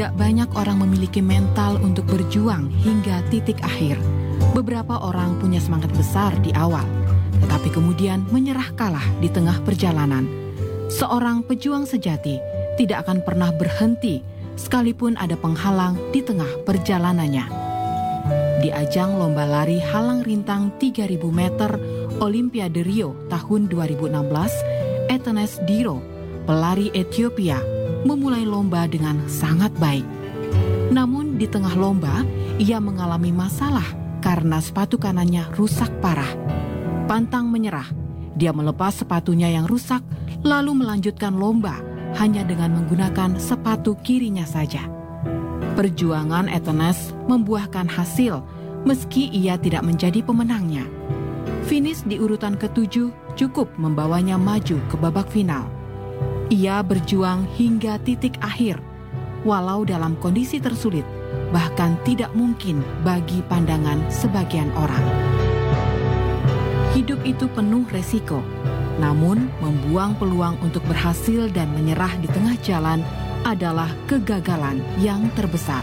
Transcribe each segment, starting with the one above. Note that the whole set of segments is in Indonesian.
Tidak banyak orang memiliki mental untuk berjuang hingga titik akhir. Beberapa orang punya semangat besar di awal, tetapi kemudian menyerah kalah di tengah perjalanan. Seorang pejuang sejati tidak akan pernah berhenti, sekalipun ada penghalang di tengah perjalanannya. Di ajang lomba lari halang rintang 3.000 meter Olimpiade Rio tahun 2016, Etenes Diro, pelari Ethiopia, memulai lomba dengan sangat baik. Namun di tengah lomba, ia mengalami masalah karena sepatu kanannya rusak parah. Pantang menyerah, dia melepas sepatunya yang rusak, lalu melanjutkan lomba hanya dengan menggunakan sepatu kirinya saja. Perjuangan Etenes membuahkan hasil, meski ia tidak menjadi pemenangnya. Finish di urutan ke-7 cukup membawanya maju ke babak final. Ia berjuang hingga titik akhir, walau dalam kondisi tersulit, bahkan tidak mungkin bagi pandangan sebagian orang. Hidup itu penuh resiko, namun membuang peluang untuk berhasil dan menyerah di tengah jalan adalah kegagalan yang terbesar.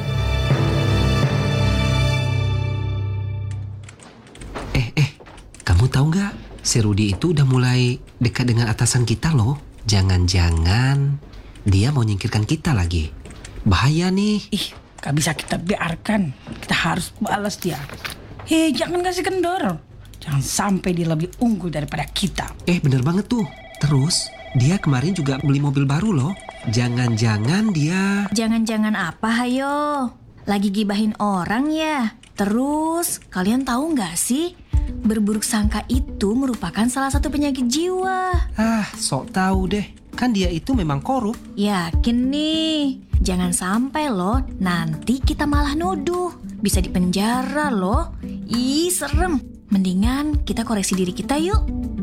Kamu tahu nggak? Si Rudi itu udah mulai dekat dengan atasan kita loh. Jangan-jangan dia mau nyingkirkan kita lagi. Bahaya nih. Gak bisa kita biarkan. Kita harus balas dia. Jangan kasih kendor. Jangan sampai dia lebih unggul daripada kita. Bener banget tuh. Terus dia kemarin juga beli mobil baru loh. Jangan-jangan dia... Jangan-jangan apa, hayo? Lagi gibahin orang ya? Terus, kalian tahu nggak sih? Berburuk sangka itu merupakan salah satu penyakit jiwa. Sok tahu deh. Kan dia itu memang korup. Yakin nih. Jangan sampai loh, nanti kita malah nuduh. Bisa dipenjara loh. Serem. Mendingan kita koreksi diri kita yuk.